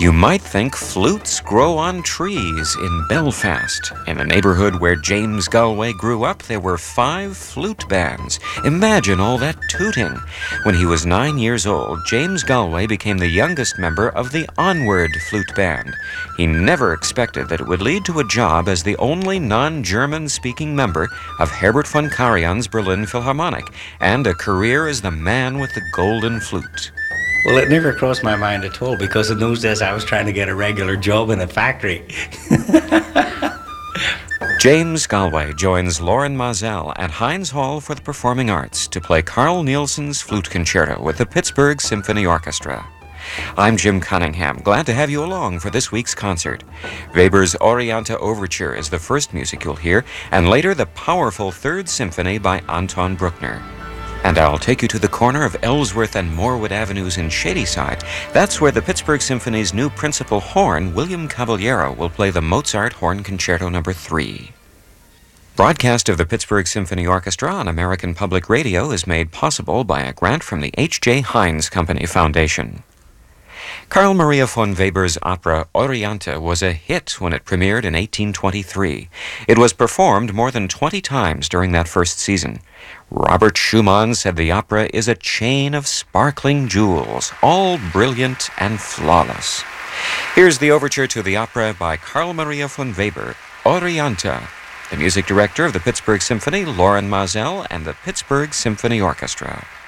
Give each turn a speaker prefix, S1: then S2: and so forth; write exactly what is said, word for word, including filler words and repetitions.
S1: You might think flutes grow on trees in Belfast. In a neighborhood where James Galway grew up, there were five flute bands. Imagine all that tooting. When he was nine years old, James Galway became the youngest member of the Onward Flute Band. He never expected that it would lead to a job as the only non-German speaking member of Herbert von Karajan's Berlin Philharmonic, and a career as the man with the golden flute.
S2: Well, it never crossed my mind at all, because in those days I was trying to get a regular job in a factory.
S1: James Galway joins Loren Maazel at Heinz Hall for the Performing Arts to play Carl Nielsen's Flute Concerto with the Pittsburgh Symphony Orchestra. I'm Jim Cunningham, glad to have you along for this week's concert. Weber's Orianta Overture is the first music you'll hear, and later the powerful Third Symphony by Anton Bruckner. And I'll take you to the corner of Ellsworth and Morewood Avenues in Shadyside. That's where the Pittsburgh Symphony's new principal horn, William Caballero, will play the Mozart Horn Concerto Number three. Broadcast of the Pittsburgh Symphony Orchestra on American Public Radio is made possible by a grant from the H J. Heinz Company Foundation. Carl Maria von Weber's opera Orianta was a hit when it premiered in eighteen twenty-three. It was performed more than twenty times during that first season. Robert Schumann said the opera is a chain of sparkling jewels, all brilliant and flawless. Here's the overture to the opera by Carl Maria von Weber, Orianta. The music director of the Pittsburgh Symphony, Loren Maazel, and the Pittsburgh Symphony Orchestra.